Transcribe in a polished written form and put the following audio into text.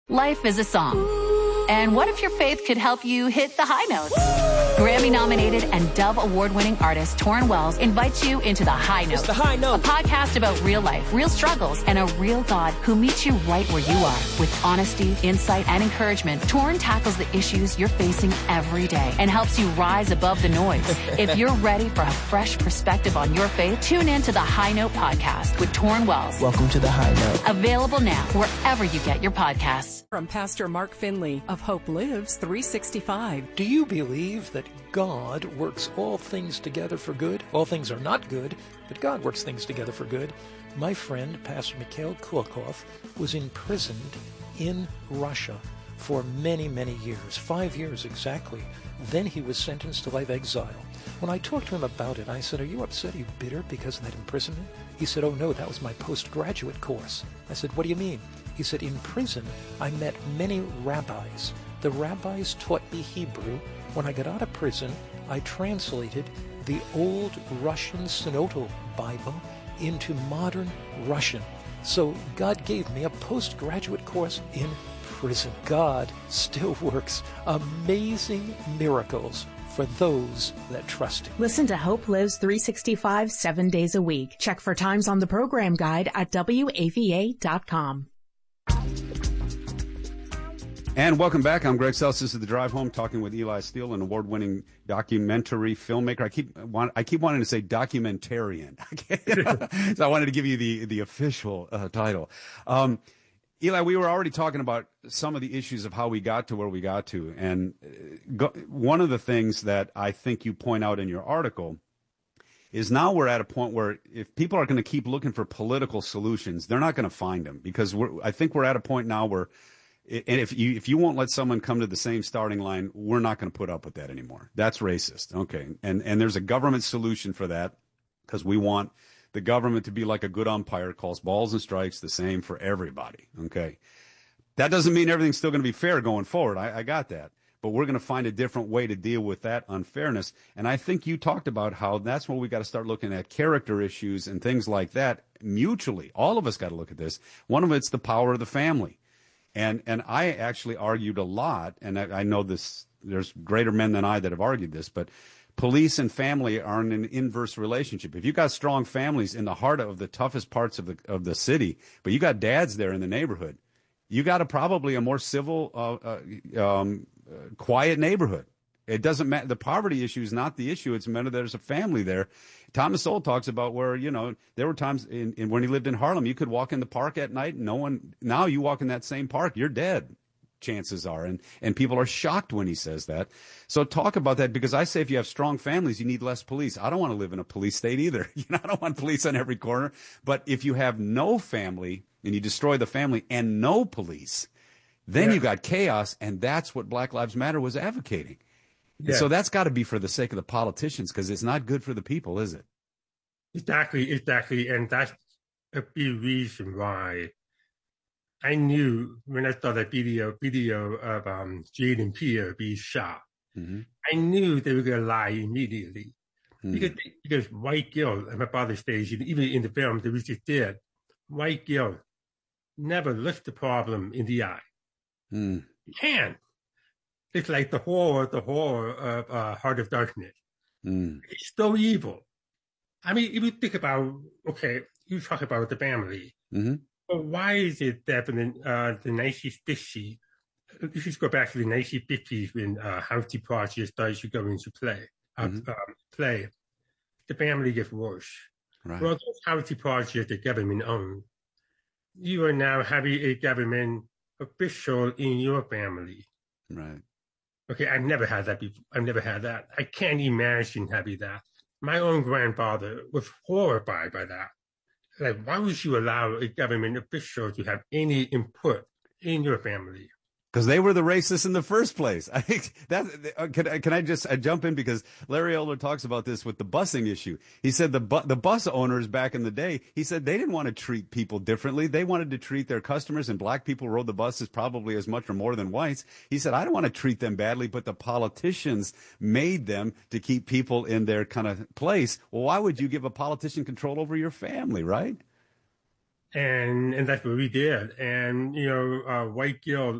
Life is a song. And what if your faith could help you hit the high notes? Grammy-nominated and Dove Award-winning artist Torrin Wells invites you into The High Note. It's The High Note. A podcast about real life, real struggles, and a real God who meets you right where you are. With honesty, insight, and encouragement, Torrin tackles the issues you're facing every day and helps you rise above the noise. If you're ready for a fresh perspective on your faith, tune in to The High Note podcast with Torrin Wells. Welcome to The High Note. Available now wherever you get your podcasts. From Pastor Mark Finley of Hope Lives 365. Do you believe that God works all things together for good? All things are not good, but God works things together for good. My friend, Pastor Mikhail Kulakov, was imprisoned in Russia for many, many years, 5 years exactly. Then he was sentenced to life exile. When I talked to him about it, I said, "Are you upset? Are you bitter because of that imprisonment?" He said, "Oh no, that was my postgraduate course." I said, "What do you mean?" He said, "In prison, I met many rabbis. The rabbis taught me Hebrew. When I got out of prison, I translated the old Russian Synodal Bible into modern Russian. So God gave me a postgraduate course in prison." God still works amazing miracles for those that trust Him. Listen to Hope Lives 365 7 days a week. Check for times on the program guide at WAVA.com. And welcome back. I'm Greg Seltz. This is The Drive Home, talking with Eli Steele, an award-winning documentary filmmaker. I keep wanting to say documentarian. So I wanted to give you the official title. Eli, we were already talking about some of the issues of how we got to where we got to. And one of the things that I think you point out in your article is now we're at a point where if people are going to keep looking for political solutions, they're not going to find them, because I think we're at a point now where, and if you won't let someone come to the same starting line, we're not going to put up with that anymore. That's racist. Okay. And there's a government solution for that, because we want the government to be like a good umpire, calls balls and strikes the same for everybody. Okay. That doesn't mean everything's still going to be fair going forward. I got that. But we're going to find a different way to deal with that unfairness. And I think you talked about how that's where we got to start looking at character issues and things like that mutually. All of us got to look at this. One of it's the power of the family. And I actually argued a lot, and I know this, there's greater men than I that have argued this, but police and family are in an inverse relationship. If you got strong families in the heart of the toughest parts of the city, but you got dads there in the neighborhood, you got probably a more civil, quiet neighborhood. It doesn't matter. The poverty issue is not the issue. It's matter there's a family there. Thomas Sowell talks about where, there were times when he lived in Harlem, you could walk in the park at night and now you walk in that same park, you're dead, chances are. And people are shocked when he says that. So talk about that, because I say if you have strong families, you need less police. I don't want to live in a police state either. I don't want police on every corner. But if you have no family and you destroy the family and no police, then you got chaos, and that's what Black Lives Matter was advocating. Yeah. So that's got to be for the sake of the politicians, because it's not good for the people, is it? Exactly. And that's a big reason why I knew when I saw that video of Jaden Pierre being shot, I knew they were going to lie immediately. Because white guilt, and my father says, even in the film that we just did, white guilt never looks the problem in the eye. And it's like the horror of Heart of Darkness. It's so evil. I mean, if you think about, okay, you talk about the family, but why is it that in the 1950s, you should go back to the 1950s when Housing Project started to go into play, the family gets worse. Right. Well, those housing projects the government owns, you are now having a government official in your family. Right. Okay, I've never had that before. I've never had that. I can't imagine having that. My own grandfather was horrified by that. Like, why would you allow a government official to have any input in your family? Because they were the racists in the first place. I think that can I just jump in, because Larry Elder talks about this with the busing issue. He said the bus owners back in the day, he said they didn't want to treat people differently. They wanted to treat their customers, and black people rode the buses probably as much or more than whites. He said, I don't want to treat them badly, but the politicians made them to keep people in their kind of place. Well, why would you give a politician control over your family, right? And that's what we did. And, white guilt